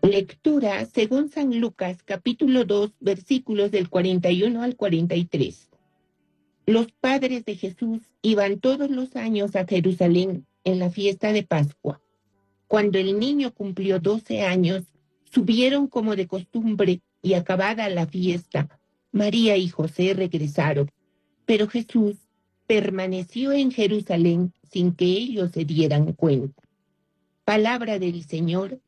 Lectura según San Lucas, capítulo 2, versículos del 41 al 43. Los padres de Jesús iban todos los años a Jerusalén en la fiesta de Pascua. Cuando el niño cumplió 12 años, subieron como de costumbre y acabada la fiesta, María y José regresaron, pero Jesús permaneció en Jerusalén sin que ellos se dieran cuenta. Palabra del Señor,